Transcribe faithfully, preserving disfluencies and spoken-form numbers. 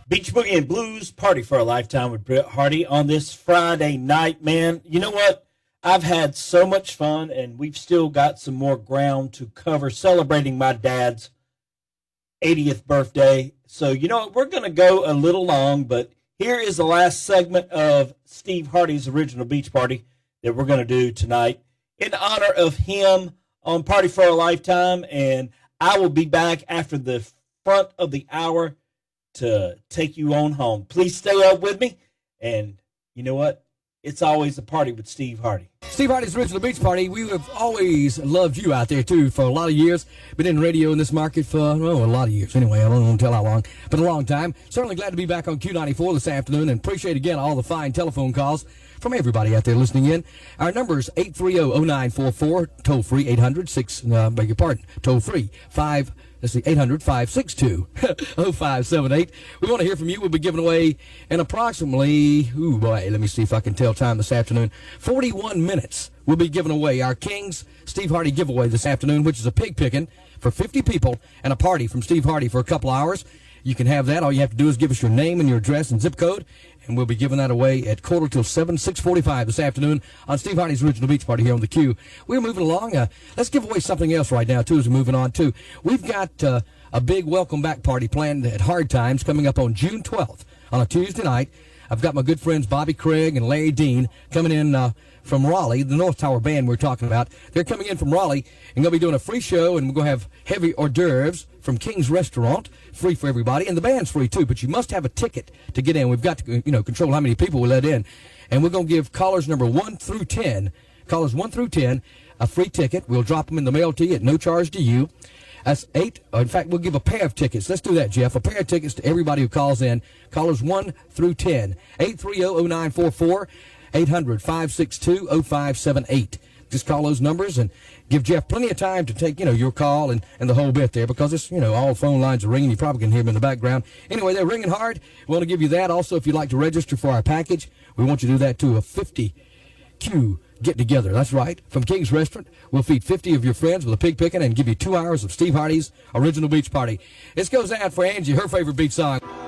Beach Boogie and Blues Party for a Lifetime with Brett Hardy on this Friday night, man. You know what? I've had so much fun, and we've still got some more ground to cover celebrating my dad's eightieth birthday. So, you know what? We're going to go a little long, but here is the last segment of Steve Hardy's original beach party that we're going to do tonight in honor of him on Party for a Lifetime, and I will be back after the front of the hour to take you on home. Please stay up with me, and you know what? It's always a party with Steve Hardy. Steve Hardy's Original Beach Party. We have always loved you out there, too, for a lot of years. Been in radio in this market for, well, a lot of years. Anyway, I don't want to tell how long, but a long time. Certainly glad to be back on Q ninety-four this afternoon, and appreciate, again, all the fine telephone calls from everybody out there listening in. Our number is eight three zero, zero nine four four, toll-free, eight hundred, six, uh, beg your pardon, toll-free, five, let's see, eight hundred, five six two, oh five seven eight. We want to hear from you. We'll be giving away in approximately, ooh, boy, let me see if I can tell time this afternoon, forty-one minutes. We'll be giving away our King's Steve Hardy giveaway this afternoon, which is a pig picking for fifty people and a party from Steve Hardy for a couple hours. You can have that. All you have to do is give us your name and your address and zip code, and we'll be giving that away at quarter till seven, six forty-five this afternoon on Steve Hardy's Original Beach Party here on the Q. We're moving along. Uh, let's give away something else right now, too, as we're moving on, too. We've got uh, a big welcome back party planned at Hard Times coming up on June twelfth on a Tuesday night. I've got my good friends Bobby Craig and Larry Dean coming in uh, from Raleigh, the North Tower Band we're talking about. They're coming in from Raleigh and going to be doing a free show, and we're going to have heavy hors d'oeuvres from King's Restaurant, free for everybody, and the band's free too, but you must have a ticket to get in. We've got to, you know, control how many people we let in, and we're going to give callers number one through ten, callers one through ten, a free ticket. We'll drop them in the mail to you at no charge to you. That's eight. Uh, in fact, we'll give a pair of tickets. Let's do that, Jeff. A pair of tickets to everybody who calls in. Callers one through ten. eight three zero, zero nine four four, eight hundred, five six two, oh five seven eight. Just call those numbers and give Jeff plenty of time to take, you know, your call and, and the whole bit there, because it's, you know, all phone lines are ringing. You probably can hear them in the background. Anyway, they're ringing hard. We want to give you that. Also, if you'd like to register for our package, we want you to do that too. A fifty Q get together. That's right. From King's Restaurant, we'll feed fifty of your friends with a pig picking and give you two hours of Steve Hardy's Original Beach Party. This goes out for Angie, her favorite beach song.